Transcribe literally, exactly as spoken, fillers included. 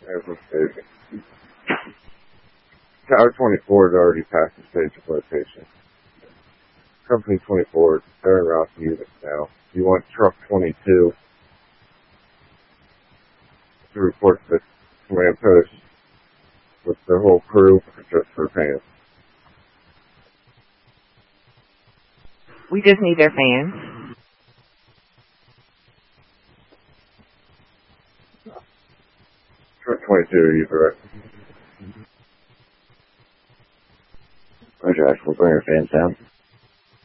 As of staging. Tower twenty-four has already passed the stage of location. Company twenty-four, they're en route to units now. You want truck twenty-two to report to the command post with their whole crew just for fans. We just need their fans. Truck twenty-two, are you correct? Roger, we'll bring our fans down.